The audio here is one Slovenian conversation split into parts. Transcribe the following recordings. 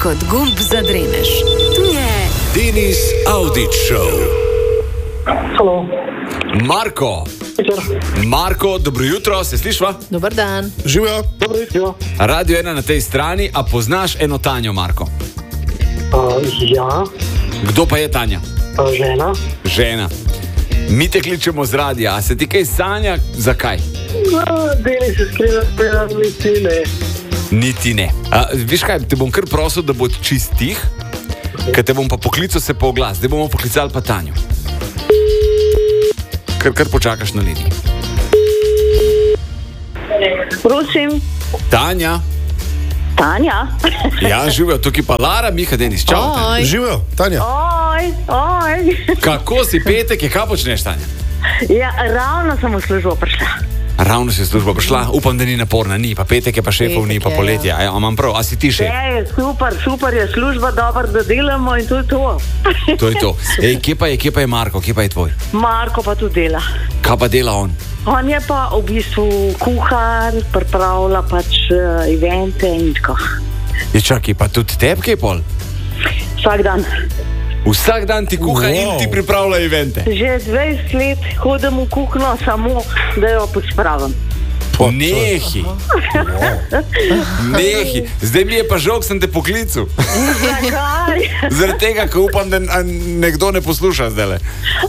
kot gumb za dremež. Tu je Denis Audić Show. Halo. Marko. Marko, dobro jutro, se slišva? Dobar dan. Živijo. Dobro jutro. Radio 1 na tej strani, a poznaš eno Tanjo, Marko? Ja. Kdo pa je Tanja? Žena. Žena. Mi te kličemo z radia, a se ti kaj sanja? Zakaj? Deli se skriva, niti ne. Niti ne. Viš kaj, te bom kar prosil, da bo čist tih, ker te bom pa poklical se po glas. Zdaj bomo poklicali pa Tanjo. Kar počakaš na liniji. Prosim. Tanja. Tanja? Ja, živijo, tukaj pa Lara, Miha, Denis, čau. Tanja. Živijo, Tanja. Oj. Kako si petek, kaj počneš, Tanja? Ja, ravno sem v službo prišla. Ravno si v službo prišla, upam, da ni naporna, ni, pa petek je pa šefov, ni pa poletje. A imam prav, a si ti šef? Je, super je služba, dobro, da delamo in to je to. To je to. Ej, kje pa je Marko, kje pa je tvoj? Marko pa tu dela. Kaj pa dela on? On je pa v bistvu kuhar, pripravlja pač evente in tako. Je čakaj, pa tudi tebi kaj pol? Vsak dan. Vsak dan ti kuha in ti pripravlja evente? Že 20 let hodim v kuhno samo, da jo pospravim. Nehi. Nehi. Zdaj mi je pa žal, sem te poklical. Zakaj? Zaradi tega, ko upam, da nekdo ne posluša zdajle.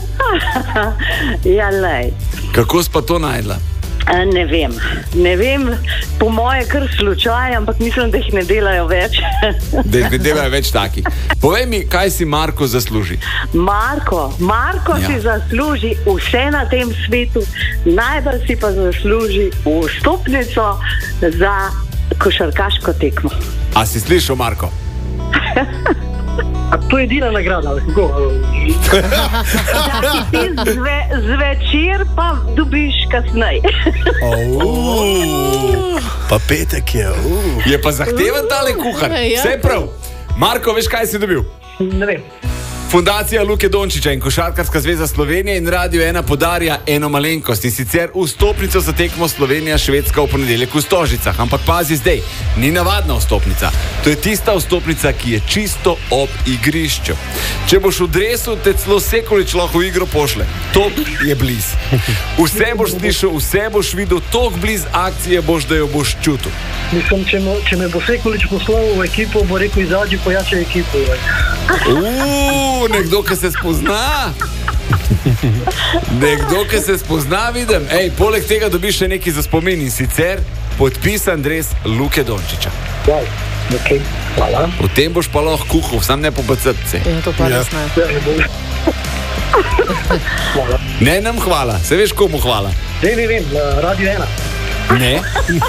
Ja, lej. Kako si pa to najdla? Ne vem, po moje kar slučaj, ampak mislim, da jih ne delajo več. Da jih ne delajo več takih. Povej mi, kaj si Marko zasluži? Marko Ja. si zasluži vse na tem svetu, najbolj si pa zasluži vstopnico za košarkaško tekmo. A si slišal, Marko? A to je edina nagrada, ali kako? Ti zvečer pa dobiš kasneje. Pa petek je. Je pa zahteven tale kuhar. Ja. Vse prav. Marko, veš, kaj si dobil? Ne vem. Fundacija Luke Dončića in Košarkarska zveza Slovenije in Radio 1 podarja eno malenkost, in sicer vstopnico za tekmo Slovenija-Švedska v ponedeljek v Stožicah. Ampak pazi zdaj, ni navadna vstopnica. To je tista vstopnica, ki je čisto ob igrišču. Če boš v dresu, te celo Sekulič lahko v igro pošle. Tok je bliz. Vse boš slišal, vse boš videl, tok bliz akcije boš, da jo boš čutil. Mislim, če me bo Sekulič poslal v ekipo, bo rekel, izađi pojačaj ekipo. Nekdo, ki se spozna. Nekdo, ki se spozna, vidim. Ej, poleg tega dobiš še nekaj za spomin, in sicer podpisan dres Luke Dončića. Wow, ok, hvala. V tem boš pa lahko kuhal, sam ne po BCC. Ja, to pa res ne. Hvala. Ne nam hvala, se veš komu hvala? Zdaj ne vem, Radio 1. Ne?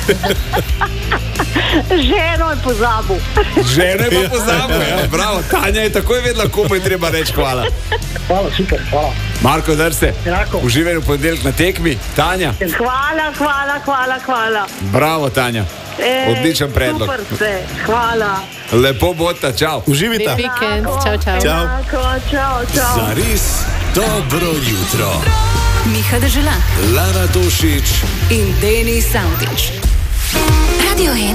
Ženo je pozabil. Žena je pa pozabil, ja, bravo. Tanja je takoj vedela, komu je treba reči hvala. Hvala, super, hvala. Marko, drž se. Enako. Uživaj v ponedeljek na tekmi. Tanja. Hvala. Bravo, Tanja. Odličen predlog. Super ste, hvala. Lepo bota, čau. Uživita. Lep vikend, čau. Čau. Zares dobro jutro. Miha Dežela Lara Tošić in Denis Audić. Radio 1.